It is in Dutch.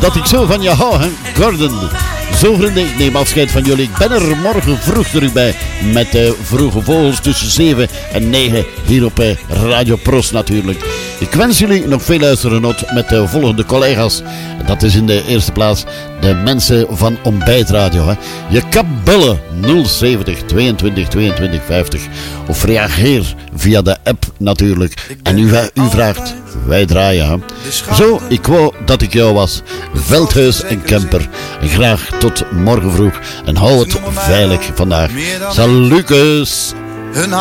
dat ik zo van je hou, hè, Gordon. Zo vrienden, ik neem afscheid van jullie. Ik ben er morgen vroeg terug bij met Vroege Vogels tussen 7 en 9 hier op Radio Prost natuurlijk. Ik wens jullie nog veel luistergenot met de volgende collega's. Dat is in de eerste plaats de mensen van Ontbijtradio. Hè. Je kan bellen 070 22 22 50 of reageer via de app natuurlijk. En u vraagt, wij draaien. Hè. Zo, ik wou dat ik jou was. Veldhuis en Kemper. En graag tot morgen vroeg. En hou het veilig vandaag. Salutjes!